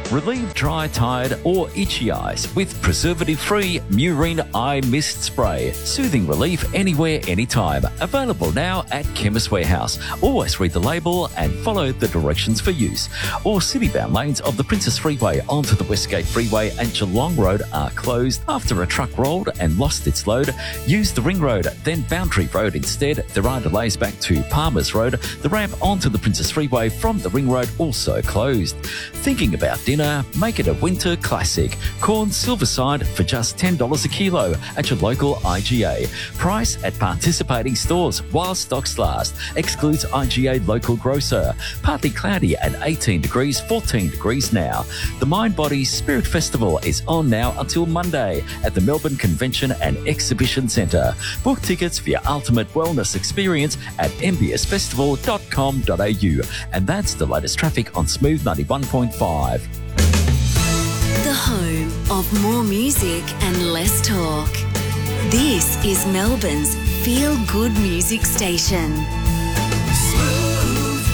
Relieve dry, tired or itchy eyes with preservative-free Murine Eye Mist Spray. Soothing relief anywhere, anytime. Available now at Chemist Warehouse. Always read the label and follow the directions for use. All city-bound lanes of the Princess Freeway onto the Westgate Freeway and Geelong Road are closed after a truck rolled and lost its load. Use the Ring Road, then Boundary Road instead. There are delays back to Palmers Road. The ramp onto the Princess Freeway from the Ring Road also closed. Thinking about dinner? Make it a winter classic. Corn Silverside for just $10 a kilo at your local IGA. Price at participating stores while stocks last. Excludes IGA local grocer. Partly cloudy at 18 degrees, 14 degrees now. The Mind Body Spirit Festival is on now until Monday at the Melbourne Convention and Exhibition Centre. Book tickets for your ultimate wellness experience at mbsfestival.com.au. And that's the latest traffic on Smooth 91.5. The home of more music and less talk. This is Melbourne's feel-good music station. Smooth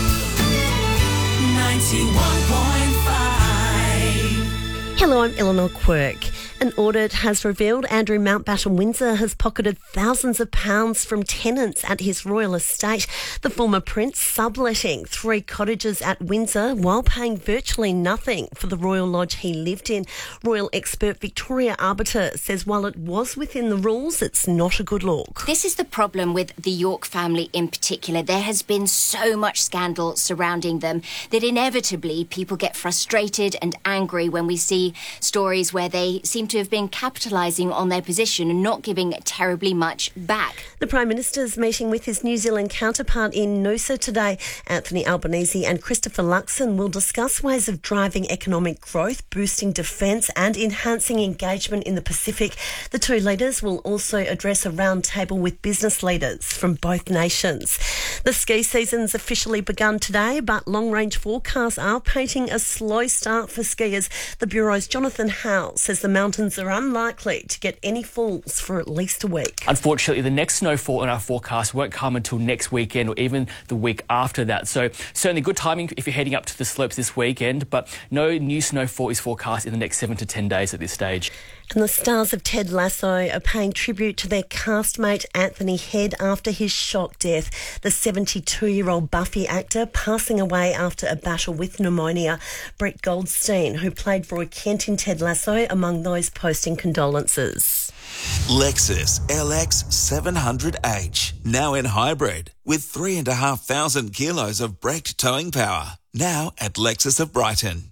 91.5. Hello, I'm Eleanor Quirk. An audit has revealed Andrew Mountbatten Windsor has pocketed thousands of pounds from tenants at his royal estate. The former prince subletting 3 cottages at Windsor while paying virtually nothing for the royal lodge he lived in. Royal expert Victoria Arbiter says while it was within the rules, it's not a good look. This is the problem with the York family in particular. There has been so much scandal surrounding them that inevitably people get frustrated and angry when we see stories where they seem to have been capitalising on their position and not giving terribly much back. The Prime Minister's meeting with his New Zealand counterpart in Noosa today. Anthony Albanese and Christopher Luxon will discuss ways of driving economic growth, boosting defence and enhancing engagement in the Pacific. The two leaders will also address a roundtable with business leaders from both nations. The ski season's officially begun today, but long-range forecasts are painting a slow start for skiers. The Bureau's Jonathan Howe says the mountains are unlikely to get any falls for at least a week. Unfortunately, the next snowfall in our forecast won't come until next weekend or even the week after that. So certainly good timing if you're heading up to the slopes this weekend, but no new snowfall is forecast in the next 7 to 10 days at this stage. And the stars of Ted Lasso are paying tribute to their castmate Anthony Head after his shock death. The 72-year-old Buffy actor passing away after a battle with pneumonia. Brett Goldstein, who played Roy Kent in Ted Lasso, among those posting condolences. Lexus LX 700H, now in hybrid, with 3,500 kilos of braked towing power. Now at Lexus of Brighton.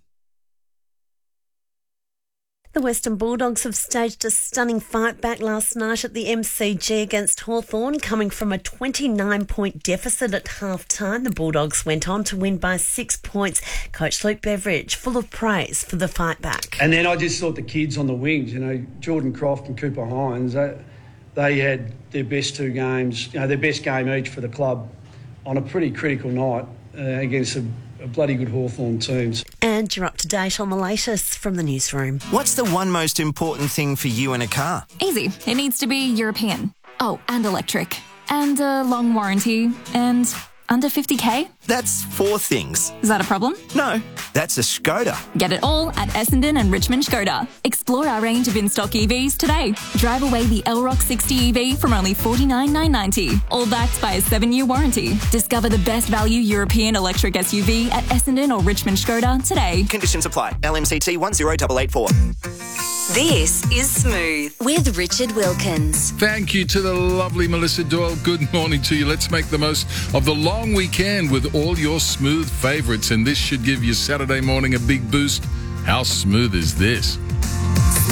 The Western Bulldogs have staged a stunning fight back last night at the MCG against Hawthorn, coming from a 29-point deficit at half-time. The Bulldogs went on to win by 6 points. Coach Luke Beveridge, full of praise for the fight back. And then I just thought the kids on the wings, Jordan Croft and Cooper Hines, they had their best 2 games, their best game each for the club on a pretty critical night against a bloody good Hawthorn teams. And you're up to date on the latest from the newsroom. What's the one most important thing for you in a car? Easy. It needs to be European. Oh, and electric. And a long warranty. And under 50k? That's 4 things. Is that a problem? No, that's a Skoda. Get it all at Essendon and Richmond Skoda. Explore our range of in-stock EVs today. Drive away the Elrock 60 EV from only $49,990. All backed by a 7-year warranty. Discover the best value European electric SUV at Essendon or Richmond Skoda today. Conditions apply. LMCT 10884. This is Smooth with Richard Wilkins. Thank you to the lovely Melissa Doyle. Good morning to you. Let's make the most of the long weekend with all your Smooth favourites, and this should give your Saturday morning a big boost. How smooth is this?